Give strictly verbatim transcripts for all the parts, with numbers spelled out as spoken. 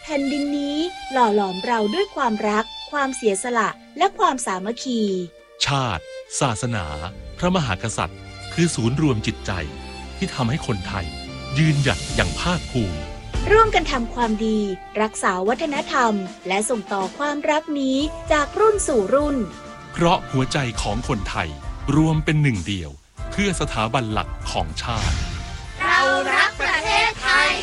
ผ่นดินนี้หล่อหลอมเราด้วยความรักความเสียสละและความสามัคคีชาติศาสนาพระมหากษัตริย์คือศูนย์รวมจิตใจที่ทำให้คนไทยยืนหยัดอย่างภาคภูมิร่วมกันทำความดีรักษาวัฒนธรรมและส่งต่อความรักนี้จากรุ่นสู่รุ่นเพราะหัวใจของคนไทยรวมเป็นหนึ่งเดียวเพื่อสถาบันหลักของชาติเรารักประเทศไทย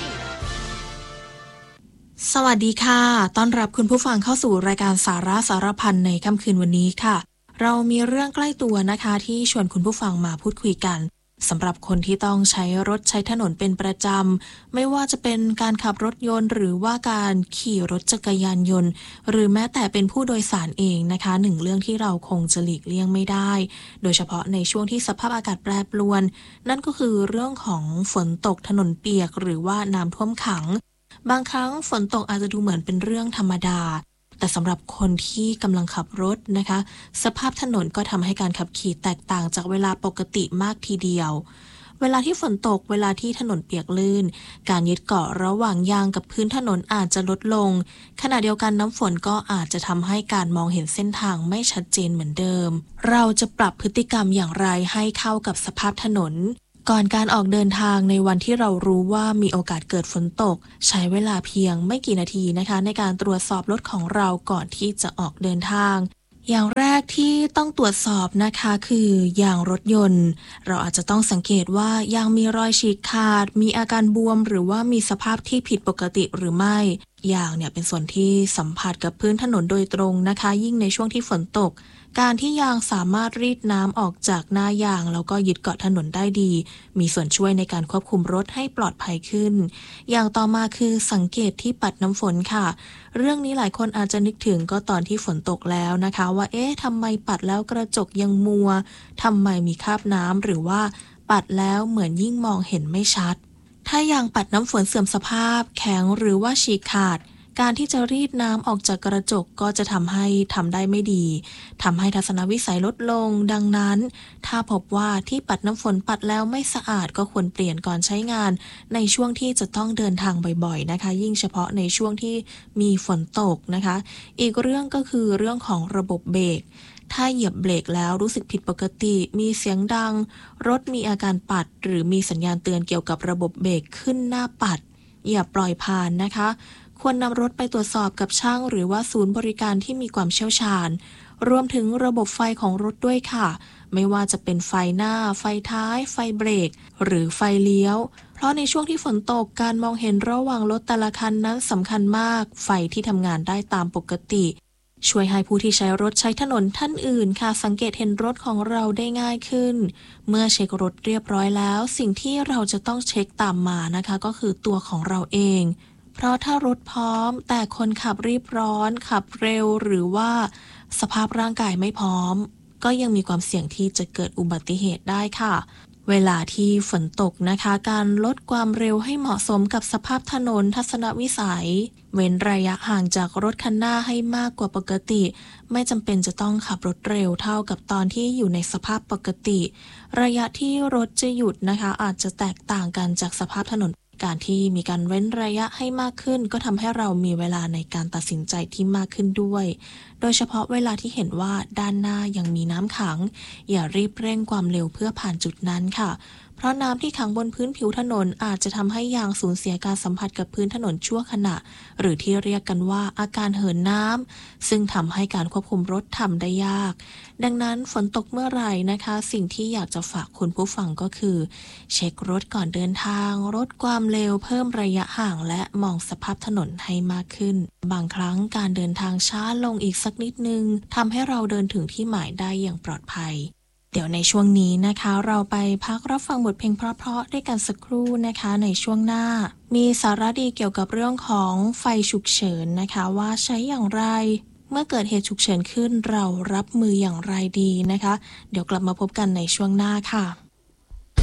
สวัสดีค่ะต้อนรับคุณผู้ฟังเข้าสู่รายการสาระสารพันในค่ำคืนวันนี้ค่ะเรามีเรื่องใกล้ตัวนะคะที่ชวนคุณผู้ฟังมาพูดคุยกันสำหรับคนที่ต้องใช้รถใช้ถนนเป็นประจำไม่ว่าจะเป็นการขับรถยนต์หรือว่าการขี่รถจักรยานยนต์หรือแม้แต่เป็นผู้โดยสารเองนะคะหนึ่งเรื่องที่เราคงจะหลีกเลี่ยงไม่ได้โดยเฉพาะในช่วงที่สภาพอากาศแปรปรวนนั่นก็คือเรื่องของฝนตกถนนเปียกหรือว่าน้ำท่วมขังบางครั้งฝนตกอาจจะดูเหมือนเป็นเรื่องธรรมดาแต่สำหรับคนที่กำลังขับรถนะคะสภาพถนนก็ทำให้การขับขี่แตกต่างจากเวลาปกติมากทีเดียวเวลาที่ฝนตกเวลาที่ถนนเปียกลื่นการยึดเกาะระหว่างยางกับพื้นถนนอาจจะลดลงขณะเดียวกันน้ำฝนก็อาจจะทำให้การมองเห็นเส้นทางไม่ชัดเจนเหมือนเดิมเราจะปรับพฤติกรรมอย่างไรให้เข้ากับสภาพถนนก่อนการออกเดินทางในวันที่เรารู้ว่ามีโอกาสเกิดฝนตกใช้เวลาเพียงไม่กี่นาทีนะคะในการตรวจสอบรถของเราก่อนที่จะออกเดินทางอย่างแรกที่ต้องตรวจสอบนะคะคือยางรถยนต์เราอาจจะต้องสังเกตว่ายางมีรอยฉีกขาดมีอาการบวมหรือว่ามีสภาพที่ผิดปกติหรือไม่ยางเนี่ยเป็นส่วนที่สัมผัสกับพื้นถนนโดยตรงนะคะยิ่งในช่วงที่ฝนตกการที่ยางสามารถรีดน้ำออกจากหน้ายางแล้วก็ยึดเกาะถนนได้ดีมีส่วนช่วยในการควบคุมรถให้ปลอดภัยขึ้นอย่างต่อมาคือสังเกตที่ปัดน้ำฝนค่ะเรื่องนี้หลายคนอาจจะนึกถึงก็ตอนที่ฝนตกแล้วนะคะว่าเอ๊ะทำไมปัดแล้วกระจกยังมัวทำไมมีคราบน้ำหรือว่าปัดแล้วเหมือนยิ่งมองเห็นไม่ชัดถ้ายางปัดน้ำฝนเสื่อมสภาพแข็งหรือว่าฉีกขาดการที่จะรีดน้ำออกจากกระจกก็จะทำให้ทำได้ไม่ดีทำให้ทัศนวิสัยลดลงดังนั้นถ้าพบว่าที่ปัดน้ำฝนปัดแล้วไม่สะอาดก็ควรเปลี่ยนก่อนใช้งานในช่วงที่จะต้องเดินทางบ่อยๆนะคะยิ่งเฉพาะในช่วงที่มีฝนตกนะคะอีกเรื่องก็คือเรื่องของระบบเบรกถ้าเหยียบเบรกแล้วรู้สึกผิดปกติมีเสียงดังรถมีอาการปัดหรือมีสัญญาณเตือนเกี่ยวกับระบบเบรกขึ้นหน้าปัดอย่าปล่อยผ่านนะคะควรนำรถไปตรวจสอบกับช่างหรือว่าศูนย์บริการที่มีความเชี่ยวชาญรวมถึงระบบไฟของรถด้วยค่ะไม่ว่าจะเป็นไฟหน้าไฟท้ายไฟเบรกหรือไฟเลี้ยวเพราะในช่วงที่ฝนตกการมองเห็นระหว่างรถแต่ละคันนั้นสำคัญมากไฟที่ทำงานได้ตามปกติช่วยให้ผู้ที่ใช้รถใช้ถนนท่านอื่นค่ะสังเกตเห็นรถของเราได้ง่ายขึ้นเมื่อเช็ครถเรียบร้อยแล้วสิ่งที่เราจะต้องเช็คตามมานะคะก็คือตัวของเราเองเพราะถ้ารถพร้อมแต่คนขับรีบร้อนขับเร็วหรือว่าสภาพร่างกายไม่พร้อมก็ยังมีความเสี่ยงที่จะเกิดอุบัติเหตุได้ค่ะเวลาที่ฝนตกนะคะการลดความเร็วให้เหมาะสมกับสภาพถนนทัศนวิสัยเว้นระยะห่างจากรถคันหน้าให้มากกว่าปกติไม่จำเป็นจะต้องขับรถเร็วเท่ากับตอนที่อยู่ในสภาพปกติระยะที่รถจะหยุดนะคะอาจจะแตกต่างกันจากสภาพถนนการที่มีการเว้นระยะให้มากขึ้นก็ทำให้เรามีเวลาในการตัดสินใจที่มากขึ้นด้วยโดยเฉพาะเวลาที่เห็นว่าด้านหน้ายังมีน้ำขังอย่ารีบเร่งความเร็วเพื่อผ่านจุดนั้นค่ะเพราะน้ำที่ขังบนพื้นผิวถนนอาจจะทำให้ยางสูญเสียการสัมผัสกับพื้นถนนชั่วขณะหรือที่เรียกกันว่าอาการเหินน้ำซึ่งทำให้การควบคุมรถทำได้ยากดังนั้นฝนตกเมื่อไหร่นะคะสิ่งที่อยากจะฝากคุณผู้ฟังก็คือเช็ครถก่อนเดินทางลดความเร็วเพิ่มระยะห่างและมองสภาพถนนให้มากขึ้นบางครั้งการเดินทางช้าลงอีกสักนิดนึงทำให้เราเดินถึงที่หมายได้อย่างปลอดภัยเดี๋ยวในช่วงนี้นะคะเราไปพักรับฟังบทเพลงเพราะๆด้วยกันสักครู่นะคะในช่วงหน้ามีสาระดีเกี่ยวกับเรื่องของไฟฉุกเฉินนะคะว่าใช้อย่างไรเมื่อเกิดเหตุฉุกเฉินขึ้นเรารับมืออย่างไรดีนะคะเดี๋ยวกลับมาพบกันในช่วงหน้าค่ะ